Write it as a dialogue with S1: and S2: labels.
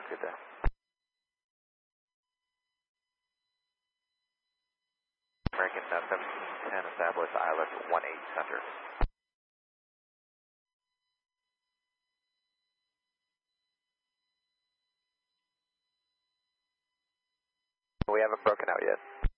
S1: Have a good day. American 1710, establish ILS 18 center. We haven't broken out yet.